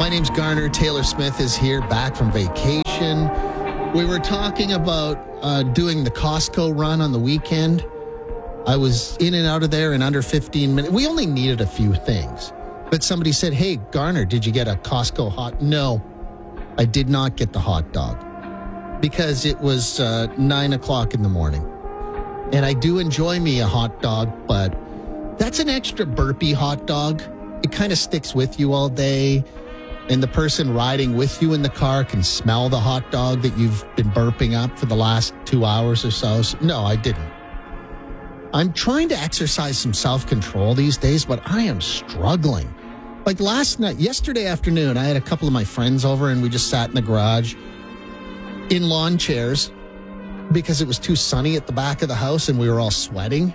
My name's Garner. Taylor Smith is here, back from vacation. We were talking about doing the Costco run on the weekend. I was in and out of there in under 15 minutes. We only needed a few things. But somebody said, hey, Garner, did you get a Costco hot? No, I did not get the hot dog because it was 9 o'clock in the morning. And I do enjoy me a hot dog, but that's an extra burpy hot dog. It kind of sticks with you all day. And the person riding with you in the car can smell the hot dog that you've been burping up for the last 2 hours or so. No, I didn't. I'm trying to exercise some self-control these days, but I am struggling. Like yesterday afternoon, I had a couple of my friends over and we just sat in the garage in lawn chairs because it was too sunny at the back of the house and we were all sweating.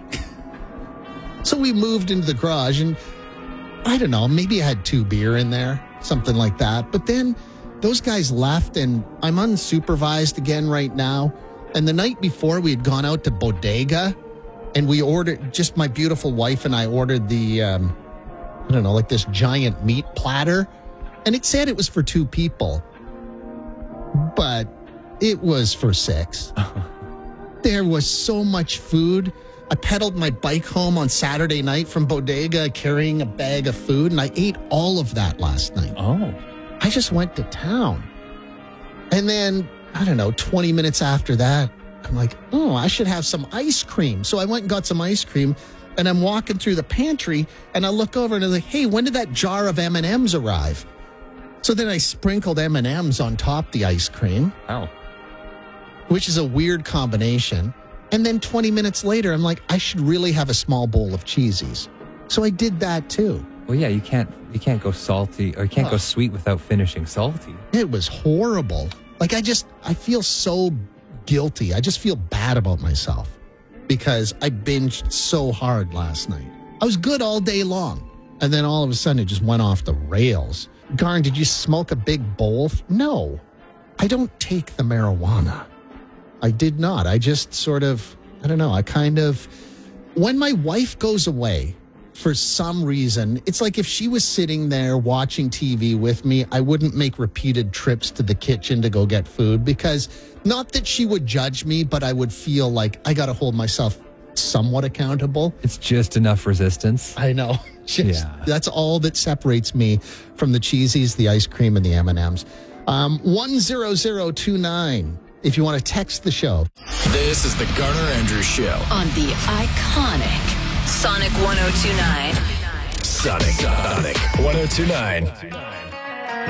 So we moved into the garage and I don't know, maybe I had 2 beer in there. Something like that. But then those guys left and I'm unsupervised again right now. And the night before we had gone out to Bodega and we ordered, just my beautiful wife and I ordered the, like this giant meat platter. And it said it was for 2 people, but it was for 6. There was so much food. I pedaled my bike home on Saturday night from Bodega carrying a bag of food, and I ate all of that last night. Oh. I just went to town. And then, 20 minutes after that, I'm like, oh, I should have some ice cream. So I went and got some ice cream, and I'm walking through the pantry, and I look over, and I'm like, hey, when did that jar of M&Ms arrive? So then I sprinkled M&Ms on top the ice cream. Oh. Which is a weird combination. And then 20 minutes later, I'm like, I should really have a small bowl of Cheesies. So I did that too. Well, yeah, you can't go salty or you can't go sweet without finishing salty. It was horrible. Like I feel so guilty. I just feel bad about myself because I binged so hard last night. I was good all day long. And then all of a sudden it just went off the rails. Garn, did you smoke a big bowl? No, I don't take the marijuana. I did not. I just sort of, when my wife goes away, for some reason, it's like if she was sitting there watching TV with me, I wouldn't make repeated trips to the kitchen to go get food because not that she would judge me, but I would feel like I got to hold myself somewhat accountable. It's just enough resistance. I know. That's all that separates me from the Cheesies, the ice cream, and the M&Ms. 10029. If you want to text the show. This is the Garner Andrews Show. On the iconic Sonic 1029. Sonic 1029.